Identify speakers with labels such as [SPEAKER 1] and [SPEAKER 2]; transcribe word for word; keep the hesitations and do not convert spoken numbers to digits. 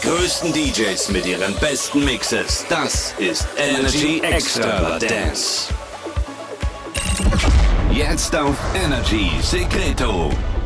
[SPEAKER 1] größten D Js mit ihren besten Mixes. Das ist Energy Extravagance. Jetzt auf Energy Secreto.